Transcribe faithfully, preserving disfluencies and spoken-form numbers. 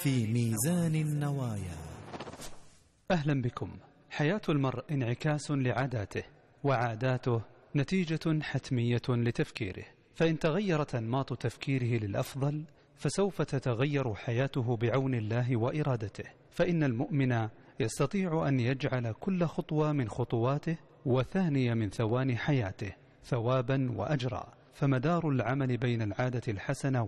في ميزان النوايا. أهلا بكم. حياة المرء انعكاس لعاداته، وعاداته نتيجة حتمية لتفكيره، فإن تغيرت أنماط تفكيره للأفضل فسوف تتغير حياته بعون الله وإرادته. فإن المؤمن يستطيع أن يجعل كل خطوة من خطواته وثانية من ثواني حياته ثوابا وأجرا، فمدار العمل بين العادة الحسنة